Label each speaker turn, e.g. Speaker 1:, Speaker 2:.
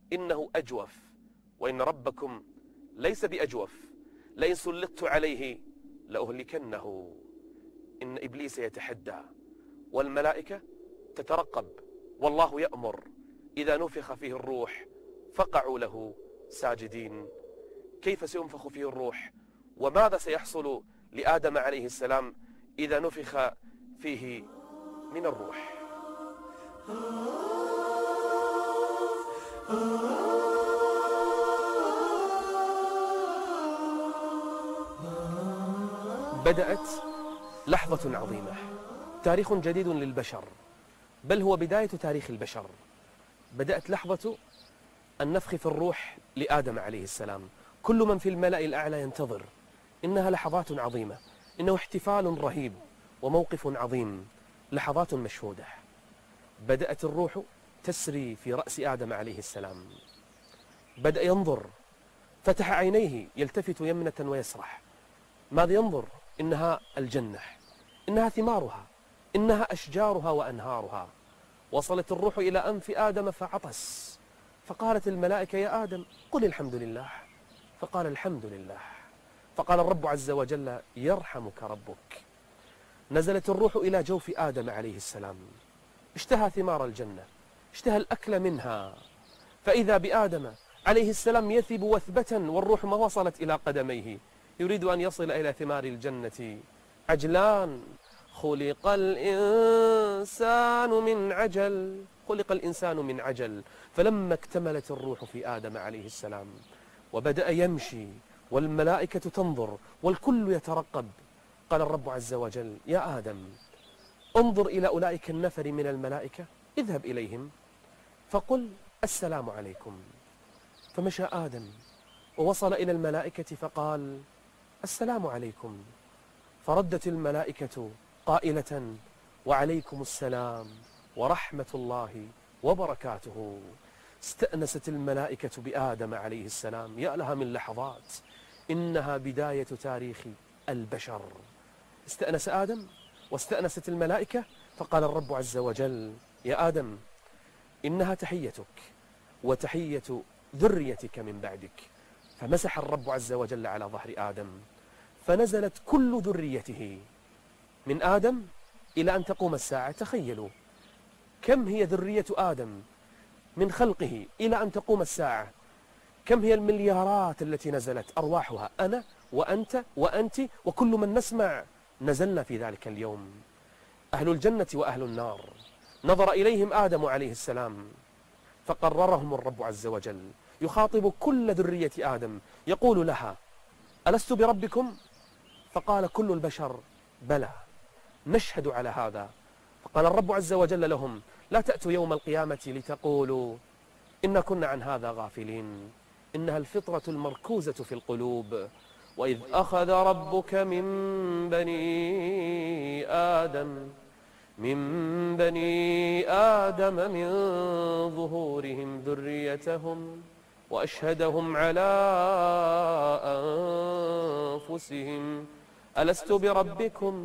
Speaker 1: إنه أجوف، وإن ربكم ليس بأجوف، لئن سلطت عليه لأهلكنه. إن إبليس يتحدى والملائكة تترقب، والله يأمر إذا نفخ فيه الروح فقعوا له ساجدين. كيف سينفخ فيه الروح؟ وماذا سيحصل لآدم عليه السلام إذا نفخ فيه من الروح؟ بدأت لحظة عظيمة، تاريخ جديد للبشر، بل هو بداية تاريخ البشر. بدأت لحظة النفخ في الروح لآدم عليه السلام. كل من في الملأ الأعلى ينتظر. إنها لحظات عظيمة، إنه احتفال رهيب وموقف عظيم، لحظات مشهودة. بدأت الروح تسري في رأس آدم عليه السلام. بدأ ينظر، فتح عينيه يلتفت يمنة ويسرح. ماذا ينظر؟ إنها الجنة، إنها ثمارها، إنها أشجارها وأنهارها. وصلت الروح إلى أنف آدم فعطس، فقالت الملائكة يا آدم قل الحمد لله، فقال الحمد لله. فقال الرب عز وجل يرحمك ربك. نزلت الروح إلى جوف آدم عليه السلام، اشتهى ثمار الجنة، اشتهى الأكل منها، فإذا بآدم عليه السلام يثب وثبة والروح ما وصلت إلى قدميه، يريد أن يصل إلى ثمار الجنة. عجلان، خلق الإنسان من عجل، خلق الإنسان من عجل. فلما اكتملت الروح في آدم عليه السلام وبدأ يمشي والملائكة تنظر والكل يترقب، قال الرب عز وجل يا آدم انظر إلى أولئك النفر من الملائكة، اذهب إليهم فقل السلام عليكم. فمشى آدم ووصل إلى الملائكة فقال السلام عليكم. فردت الملائكة قائلة وعليكم السلام ورحمة الله وبركاته. استأنست الملائكة بآدم عليه السلام. يا لها من لحظات، إنها بداية تاريخ البشر. استأنس آدم واستأنست الملائكة، فقال الرب عز وجل يا آدم إنها تحيتك وتحية ذريتك من بعدك. فمسح الرب عز وجل على ظهر آدم، فنزلت كل ذريته من آدم إلى أن تقوم الساعة. تخيلوا كم هي ذرية آدم من خلقه إلى أن تقوم الساعة، كم هي المليارات التي نزلت أرواحها. أنا وأنت وأنت وكل من نسمع نزلنا في ذلك اليوم. أهل الجنة وأهل النار. نظر إليهم آدم عليه السلام فقررهم الرب عز وجل، يخاطب كل ذرية آدم يقول لها ألست بربكم؟ فقال كل البشر بلى، نشهد على هذا. فقال الرب عز وجل لهم لا تأتوا يوم القيامة لتقولوا إنا كنا عن هذا غافلين، إنها الفطرة المركوزة في القلوب. وإذ أخذ ربك من بني آدم من ظهورهم ذريتهم وأشهدهم على أنفسهم ألست بربكم